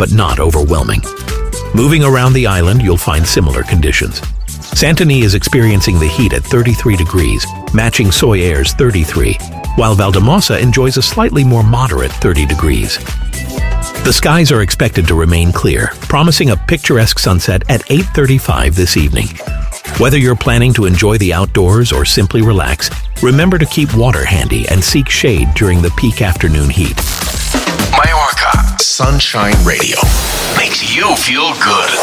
but not overwhelming. Moving around the island, you'll find similar conditions. Santorini is experiencing the heat at 33 degrees, matching Soyeur's 33, while Valldemossa enjoys a slightly more moderate 30 degrees. The skies are expected to remain clear, promising a picturesque sunset at 8:35 this evening. Whether you're planning to enjoy the outdoors or simply relax, remember to keep water handy and seek shade during the peak afternoon heat. Mallorca Sunshine Radio makes you feel good.